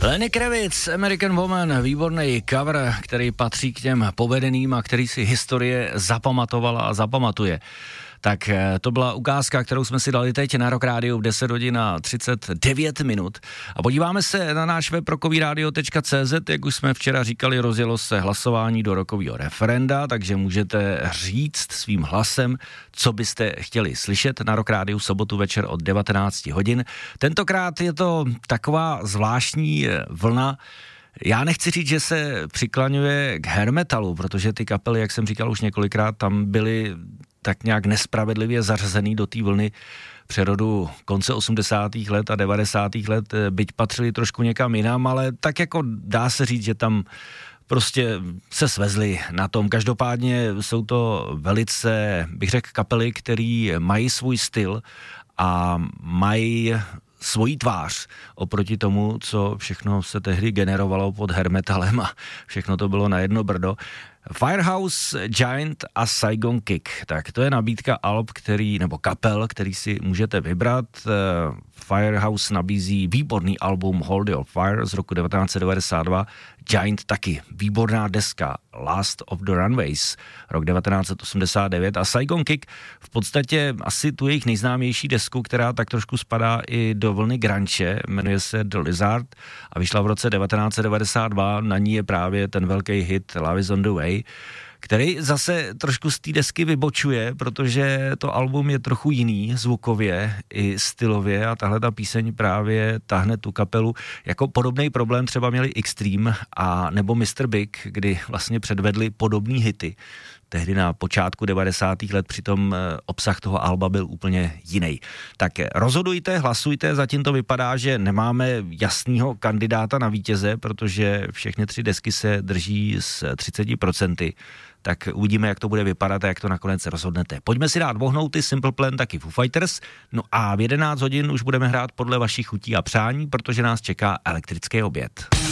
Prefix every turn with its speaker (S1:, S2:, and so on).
S1: Lenny Kravitz, American Woman, výborný cover, který patří k těm povedeným a který si historie zapamatovala a zapamatuje. Tak to byla ukázka, kterou jsme si dali teď na Rock Rádiu v 10 hodin a 39 minut. A podíváme se na náš web rockovyradio.cz, jak už jsme včera říkali, rozjelo se hlasování do rockového referenda, takže můžete říct svým hlasem, co byste chtěli slyšet na Rock Rádiu v sobotu večer od 19 hodin. Tentokrát je to taková zvláštní vlna. Já nechci říct, že se přiklaňuje k hair metalu, protože ty kapely, jak jsem říkal už několikrát, tam byly tak nějak nespravedlivě zařazený do té vlny přerodu konce 80. let a 90. let, byť patřili trošku někam jinam, ale tak jako dá se říct, že tam prostě se svezli na tom. Každopádně jsou to velice, bych řekl, kapely, který mají svůj styl a mají svojí tvář oproti tomu, co všechno se tehdy generovalo pod hair metalem a všechno to bylo na jedno brdo. Firehouse, Giant a Saigon Kick. Tak to je nabídka alb, nebo kapel, který si můžete vybrat. Firehouse nabízí výborný album Hold Your Fire z roku 1992. Giant taky výborná deska Last of the Runways, rok 1989. A Saigon Kick v podstatě asi tu jejich nejznámější desku, která tak trošku spadá i do vlny grunge, jmenuje se The Lizard a vyšla v roce 1992. Na ní je právě ten velký hit Love is on the Way, který zase trošku z té desky vybočuje, protože to album je trochu jiný zvukově i stylově a tahle ta píseň právě tahne tu kapelu. Jako podobný problém třeba měli Extreme a nebo Mr. Big, kdy vlastně předvedli podobný hity. Tehdy na počátku 90. let, přitom obsah toho alba byl úplně jiný. Tak rozhodujte, hlasujte, zatím to vypadá, že nemáme jasného kandidáta na vítěze, protože všechny 3 desky se drží s 30%. Tak uvidíme, jak to bude vypadat a jak to nakonec rozhodnete. Pojďme si dát vohnouty, Simple Plan, taky Foo Fighters. No a v 11 hodin už budeme hrát podle vašich chutí a přání, protože nás čeká elektrický oběd.